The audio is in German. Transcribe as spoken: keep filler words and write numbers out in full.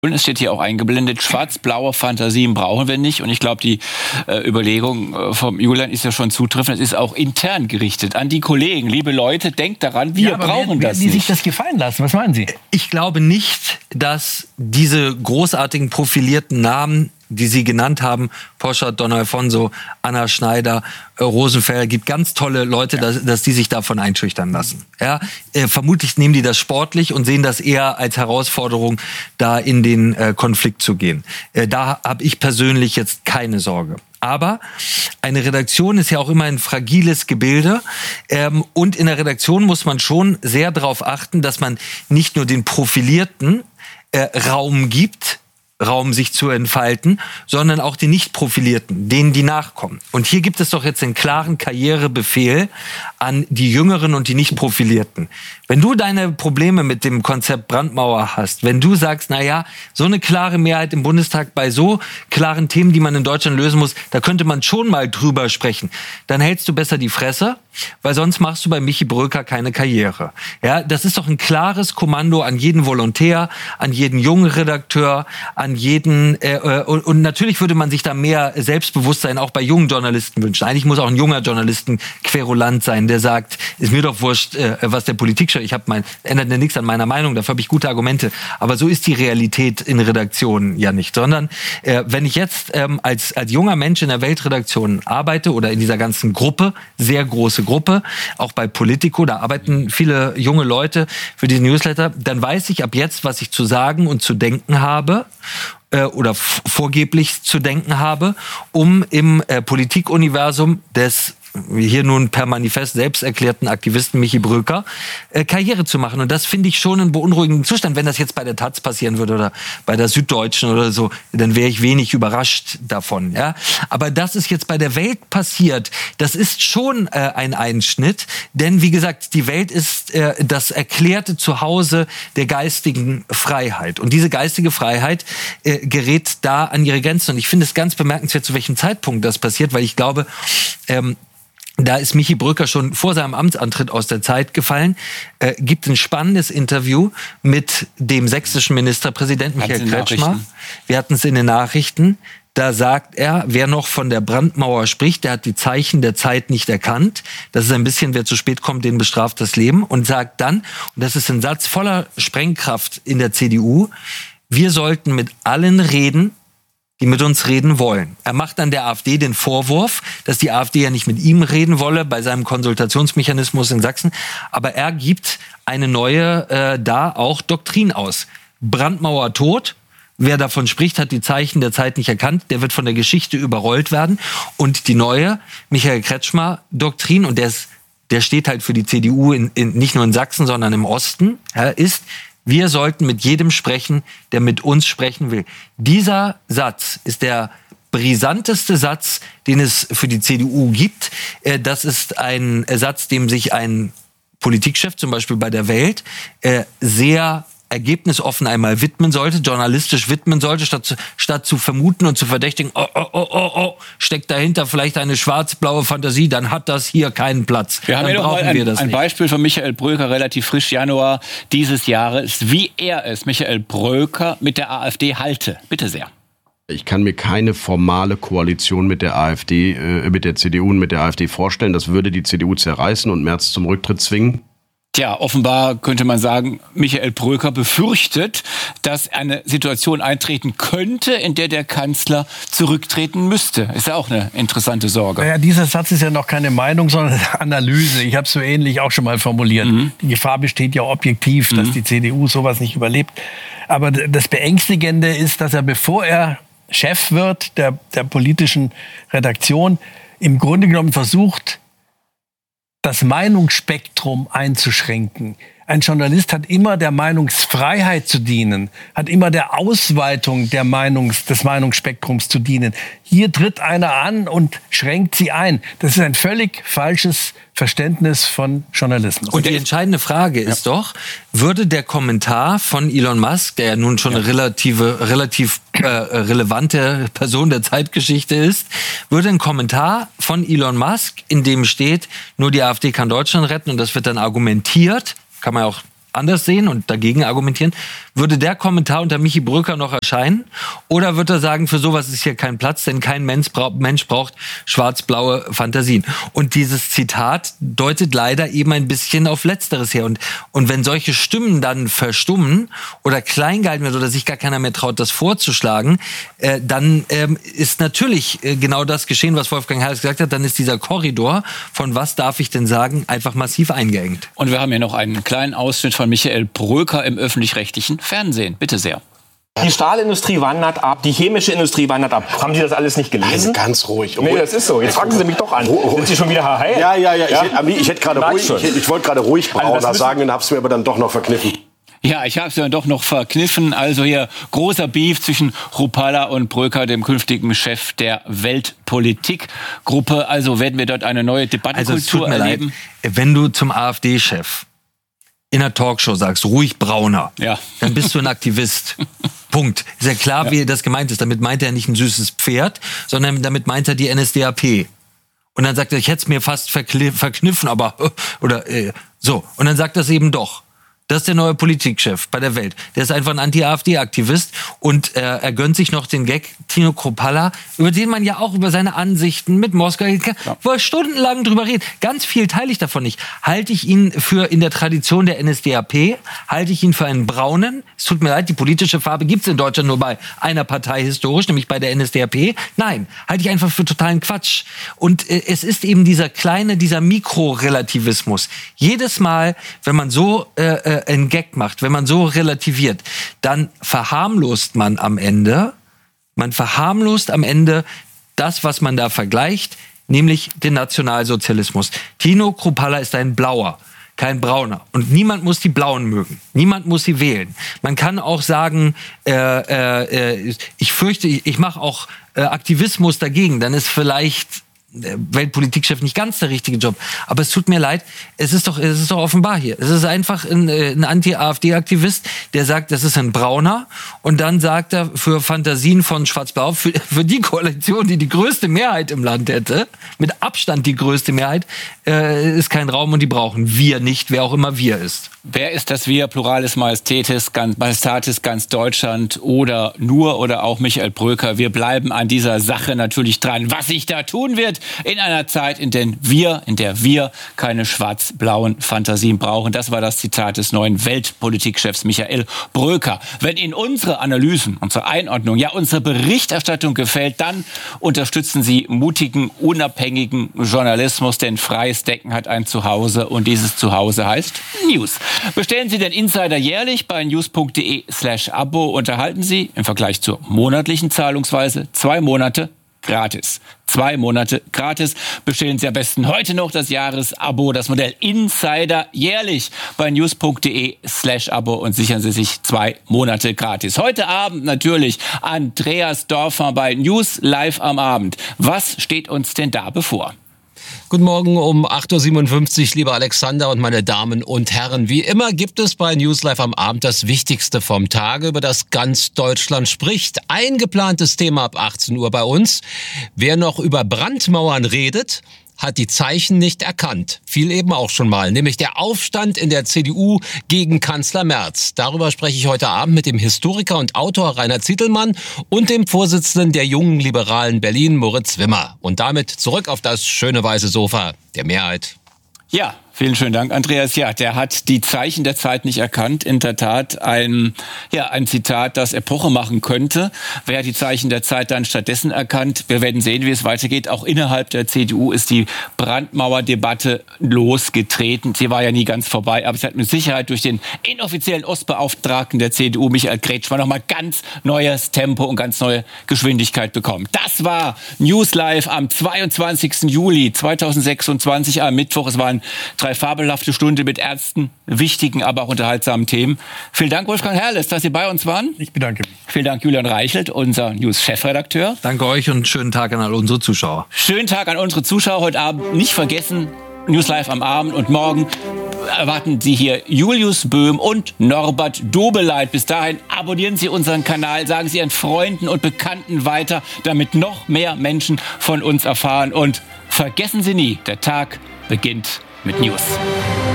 Und es steht hier auch eingeblendet, schwarz-blaue Fantasien brauchen wir nicht. Und ich glaube, die äh, Überlegung äh, vom Julian ist ja schon zutreffend. Es ist auch intern gerichtet an die Kollegen. Liebe Leute, denkt daran, wir ja, brauchen werden, das werden die nicht. sich das gefallen lassen? Was meinen Sie? Ich glaube nicht, dass diese großartigen profilierten Namen, die Sie genannt haben, Poschardt, Don Alfonso, Anna Schneider, äh, Rosenfelder, gibt ganz tolle Leute, ja. dass, dass die sich davon einschüchtern lassen. Ja, äh, vermutlich nehmen die das sportlich und sehen das eher als Herausforderung, da in den äh, Konflikt zu gehen. Äh, da habe ich persönlich jetzt keine Sorge. Aber eine Redaktion ist ja auch immer ein fragiles Gebilde. Ähm, und in der Redaktion muss man schon sehr darauf achten, dass man nicht nur den Profilierten äh, Raum gibt, Raum sich zu entfalten, sondern auch die Nicht-Profilierten, denen die nachkommen. Und hier gibt es doch jetzt einen klaren Karrierebefehl an die Jüngeren und die Nicht-Profilierten. Wenn du deine Probleme mit dem Konzept Brandmauer hast, wenn du sagst, na ja, so eine klare Mehrheit im Bundestag bei so klaren Themen, die man in Deutschland lösen muss, da könnte man schon mal drüber sprechen, dann hältst du besser die Fresse, weil sonst machst du bei Michi Bröker keine Karriere. Ja, das ist doch ein klares Kommando an jeden Volontär, an jeden jungen Redakteur, an jeden äh, und, und natürlich würde man sich da mehr Selbstbewusstsein auch bei jungen Journalisten wünschen. Eigentlich muss auch ein junger Journalisten querulant sein, der sagt, ist mir doch wurscht, äh, was der Politik schreibt. Ich habe mein ändert ja nichts an meiner Meinung, dafür habe ich gute Argumente. Aber so ist die Realität in Redaktionen ja nicht, sondern äh, wenn ich jetzt ähm, als als junger Mensch in der Weltredaktion arbeite oder in dieser ganzen Gruppe, sehr große Gruppe, auch bei Politico, da arbeiten viele junge Leute für diesen Newsletter, dann weiß ich ab jetzt, was ich zu sagen und zu denken habe äh, oder f- vorgeblich zu denken habe, um im äh, Politikuniversum des hier nun per Manifest selbst erklärten Aktivisten Michi Bröker, äh, Karriere zu machen. Und das finde ich schon einen beunruhigenden Zustand. Wenn das jetzt bei der Taz passieren würde oder bei der Süddeutschen oder so, dann wäre ich wenig überrascht davon. Ja? Aber dass es jetzt bei der Welt passiert, das ist schon äh, ein Einschnitt. Denn wie gesagt, die Welt ist äh, das erklärte Zuhause der geistigen Freiheit. Und diese geistige Freiheit äh, gerät da an ihre Grenzen. Und ich finde es ganz bemerkenswert, zu welchem Zeitpunkt das passiert, weil ich glaube, ähm, da ist Michi Bröker schon vor seinem Amtsantritt aus der Zeit gefallen. Äh, gibt ein spannendes Interview mit dem sächsischen Ministerpräsidenten Michael Kretschmer. Wir hatten es in den Nachrichten. Da sagt er, wer noch von der Brandmauer spricht, der hat die Zeichen der Zeit nicht erkannt. Das ist ein bisschen, wer zu spät kommt, den bestraft das Leben. Und sagt dann, und das ist ein Satz voller Sprengkraft in der C D U, wir sollten mit allen reden, die mit uns reden wollen. Er macht dann der AfD den Vorwurf, dass die AfD ja nicht mit ihm reden wolle bei seinem Konsultationsmechanismus in Sachsen. Aber er gibt eine neue, äh, da auch Doktrin aus. Brandmauer tot. Wer davon spricht, hat die Zeichen der Zeit nicht erkannt. Der wird von der Geschichte überrollt werden. Und die neue Michael Kretschmer-Doktrin, und der, ist, der steht halt für die C D U in, in, nicht nur in Sachsen, sondern im Osten, ja, ist: Wir sollten mit jedem sprechen, der mit uns sprechen will. Dieser Satz ist der brisanteste Satz, den es für die C D U gibt. Das ist ein Satz, dem sich ein Politikchef, zum Beispiel bei der Welt, sehr ergebnisoffen einmal widmen sollte, journalistisch widmen sollte, statt zu, statt zu vermuten und zu verdächtigen, oh, oh, oh, oh, oh, steckt dahinter vielleicht eine schwarz-blaue Fantasie, dann hat das hier keinen Platz. Wir haben dann ja noch mal ein, ein Beispiel von Michael Bröker, relativ frisch, Januar dieses Jahres, wie er es, Michael Bröker, mit der AfD halte. Bitte sehr. Ich kann mir keine formale Koalition mit der AfD, äh, mit der C D U und mit der AfD vorstellen. Das würde die C D U zerreißen und Merz zum Rücktritt zwingen. Tja, offenbar könnte man sagen, Michael Bröker befürchtet, dass eine Situation eintreten könnte, in der der Kanzler zurücktreten müsste. Ist ja auch eine interessante Sorge. Naja, dieser Satz ist ja noch keine Meinung, sondern eine Analyse. Ich habe es so ähnlich auch schon mal formuliert. Mhm. Die Gefahr besteht ja objektiv, dass mhm. die C D U sowas nicht überlebt. Aber das Beängstigende ist, dass er, bevor er Chef wird der, der politischen Redaktion, im Grunde genommen versucht, das Meinungsspektrum einzuschränken. Ein Journalist hat immer der Meinungsfreiheit zu dienen, hat immer der Ausweitung der Meinungs-, des Meinungsspektrums zu dienen. Hier tritt einer an und schränkt sie ein. Das ist ein völlig falsches Verständnis von Journalismus. Und die entscheidende Frage ist ja. doch, würde der Kommentar von Elon Musk, der ja nun schon ja. eine relative, relativ äh, relevante Person der Zeitgeschichte ist, würde ein Kommentar von Elon Musk, in dem steht, nur die AfD kann Deutschland retten, und das wird dann argumentiert, kann man auch anders sehen und dagegen argumentieren, würde der Kommentar unter Michi Bröker noch erscheinen? Oder wird er sagen, für sowas ist hier kein Platz, denn kein Mensch, bra- Mensch braucht schwarz-blaue Fantasien. Und dieses Zitat deutet leider eben ein bisschen auf Letzteres her. Und, und wenn solche Stimmen dann verstummen oder klein gehalten werden oder sich gar keiner mehr traut, das vorzuschlagen, äh, dann ähm, ist natürlich äh, genau das geschehen, was Wolfgang Herrles gesagt hat. Dann ist dieser Korridor von was darf ich denn sagen, einfach massiv eingeengt. Und wir haben hier noch einen kleinen Ausschnitt von Michael Bröker im öffentlich-rechtlichen Fernsehen. Bitte sehr. Die Stahlindustrie wandert ab, die chemische Industrie wandert ab. Haben Sie das alles nicht gelesen? Also ganz ruhig. Nee, das ist so. Jetzt fragen Sie mich doch an. Sind Sie schon wieder H H? Ja, ja, ja. Ich, Ja? hätte- Ami, ich, hätte gerade ruhig, ich, ich wollte gerade ruhig Also Brauner das müssen- sagen, dann habe es mir aber dann doch noch verkniffen. Ja, ich habe es ja doch noch verkniffen. Also hier großer Beef zwischen Rupala und Bröker, dem künftigen Chef der Weltpolitikgruppe. Also werden wir dort eine neue Also es Debattenkultur tut mir erleben. leid, wenn du zum AfD-Chef in einer Talkshow sagst, ruhig Brauner, Ja. dann bist du ein Aktivist. Punkt. Ist ja klar, wie das gemeint ist. Damit meint er nicht ein süßes Pferd, sondern damit meint er die N S D A P. Und dann sagt er, ich hätte es mir fast verkli- verkniffen, aber oder äh, so. Und dann sagt er es eben doch. Das ist der neue Politikchef bei der Welt. Der ist einfach ein Anti-AfD-Aktivist und äh, er gönnt sich noch den Gag Tino Kruppalla, über den man ja auch über seine Ansichten mit Moskau, wo er stundenlang drüber redet. Ganz viel teile ich davon nicht. Halte ich ihn für in der Tradition der N S D A P, halte ich ihn für einen Braunen. Es tut mir leid, die politische Farbe gibt es in Deutschland nur bei einer Partei historisch, nämlich bei der N S D A P. Nein, halte ich einfach für totalen Quatsch. Und äh, es ist eben dieser kleine, dieser Mikrorelativismus. Jedes Mal, wenn man so äh, äh, einen Gag macht, wenn man so relativiert, dann verharmlost man am Ende, man verharmlost am Ende das, was man da vergleicht, nämlich den Nationalsozialismus. Tino Kruppalla ist ein Blauer, kein Brauner. Und niemand muss die Blauen mögen. Niemand muss sie wählen. Man kann auch sagen, äh, äh, ich fürchte, ich, ich mache auch äh, Aktivismus dagegen. Dann ist vielleicht der Weltpolitikchef nicht ganz der richtige Job. Aber es tut mir leid, es ist doch, es ist doch offenbar hier. Es ist einfach ein, ein Anti-AfD-Aktivist, der sagt, das ist ein Brauner. Und dann sagt er, für Fantasien von Schwarz-Blau, für, für die Koalition, die die größte Mehrheit im Land hätte, mit Abstand die größte Mehrheit, äh, ist kein Raum und die brauchen wir nicht, wer auch immer wir ist. Wer ist das Wir, Pluralis Majestatis, ganz, Majestatis, ganz Deutschland oder nur oder auch Michael Bröker? Wir bleiben an dieser Sache natürlich dran, was sich da tun wird in einer Zeit, in der wir, in der wir keine schwarz-blauen Fantasien brauchen. Das war das Zitat des neuen Weltpolitikchefs Michael Bröker. Wenn Ihnen unsere Analysen, unsere Einordnung, ja unsere Berichterstattung gefällt, dann unterstützen Sie mutigen, unabhängigen Journalismus, denn freies Denken hat ein Zuhause und dieses Zuhause heißt News. Bestellen Sie den Insider jährlich bei news.de slash Abo und erhalten Sie im Vergleich zur monatlichen Zahlungsweise zwei Monate gratis. Zwei Monate gratis. Bestellen Sie am besten heute noch das Jahresabo, das Modell Insider jährlich bei news.de slash Abo und sichern Sie sich zwei Monate gratis. Heute Abend natürlich Andreas Dorfer bei News live am Abend. Was steht uns denn da bevor? Guten Morgen um acht Uhr siebenundfünfzig, lieber Alexander und meine Damen und Herren. Wie immer gibt es bei News Live am Abend das Wichtigste vom Tage, über das ganz Deutschland spricht. Ein geplantes Thema ab achtzehn Uhr bei uns. Wer noch über Brandmauern redet, hat die Zeichen nicht erkannt. Fiel eben auch schon mal, nämlich der Aufstand in der C D U gegen Kanzler Merz. Darüber spreche ich heute Abend mit dem Historiker und Autor Rainer Zitelmann und dem Vorsitzenden der Jungen Liberalen Berlin, Moritz Wimmer. Und damit zurück auf das schöne weiße Sofa der Mehrheit. Ja, vielen schönen Dank, Andreas. Ja, der hat die Zeichen der Zeit nicht erkannt. In der Tat ein, ja, ein Zitat, das Epoche machen könnte. Wer hat die Zeichen der Zeit dann stattdessen erkannt? Wir werden sehen, wie es weitergeht. Auch innerhalb der C D U ist die Brandmauerdebatte losgetreten. Sie war ja nie ganz vorbei, aber es hat mit Sicherheit durch den inoffiziellen Ostbeauftragten der C D U, Michael Kretschmann, nochmal ganz neues Tempo und ganz neue Geschwindigkeit bekommen. Das war News Live am zweiundzwanzigsten Juli zweitausendsechsundzwanzig am Mittwoch. Es waren drei fabelhafte Stunden mit ernsten, wichtigen, aber auch unterhaltsamen Themen. Vielen Dank, Wolfgang Herrles, dass Sie bei uns waren. Ich bedanke mich. Vielen Dank, Julian Reichelt, unser News-Chefredakteur. Danke euch und schönen Tag an all unsere Zuschauer. Schönen Tag an unsere Zuschauer heute Abend. Nicht vergessen, News Live am Abend und morgen erwarten Sie hier Julius Böhm und Norbert Dobeleit. Bis dahin abonnieren Sie unseren Kanal, sagen Sie Ihren Freunden und Bekannten weiter, damit noch mehr Menschen von uns erfahren. Und vergessen Sie nie, der Tag beginnt mit News.